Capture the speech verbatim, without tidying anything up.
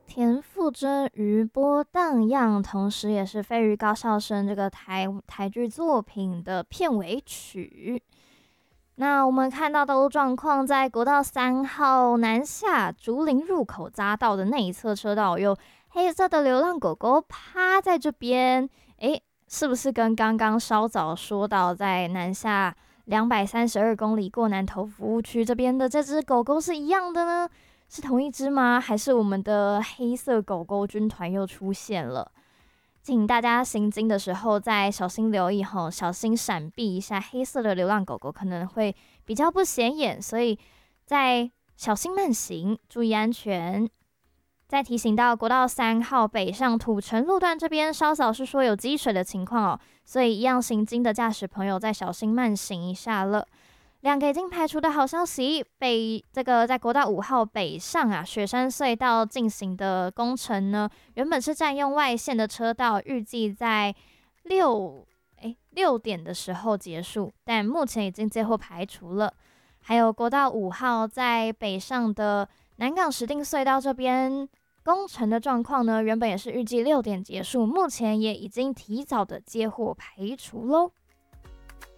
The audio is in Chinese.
田馥甄余波荡漾，同时也是飞鱼高校生这个台台剧作品的片尾曲。那我们看到道路状况，在国道三号南下竹林入口匝道的内侧车道，有黑色的流浪狗狗趴在这边。诶，是不是跟刚刚稍早说到在南下两百三十二公里过南投服务区这边的这只狗狗是一样的呢？是同一只吗？还是我们的黑色狗狗军团又出现了？请大家行经的时候再小心留意吼，小心闪避一下黑色的流浪狗狗，可能会比较不显眼，所以再小心慢行，注意安全。再提醒到国道三号北上土城路段这边，稍早是说有积水的情况哦，所以一样行经的驾驶朋友再小心慢行一下了。两个已经排除的好消息，北这个在国道五号北上啊，雪山隧道进行的工程呢，原本是占用外线的车道，预计在六诶六点的时候结束，但目前已经接获排除了。还有国道五号在北上的南港石碇隧道这边工程的状况呢，原本也是预计六点结束，目前也已经提早的接获排除喽。